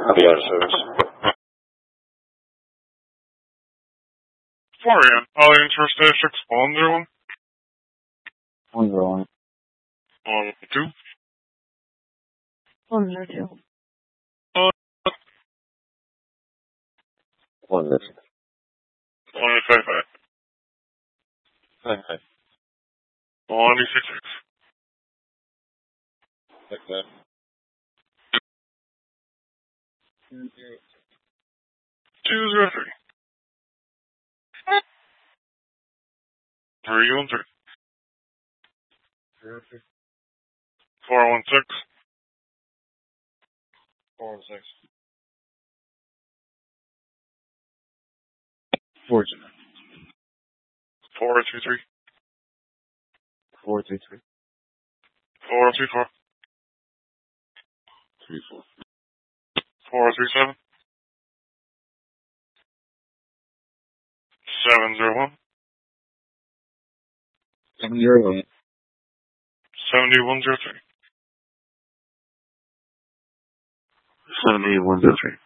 I'll be out of service. 4 a.m. Interstate 6101. 101. 102. 102. 155. 155. 166. 203. 313. 416. 416. 423. 433. 434. 34. 437. 701. 708. 7103. 7103.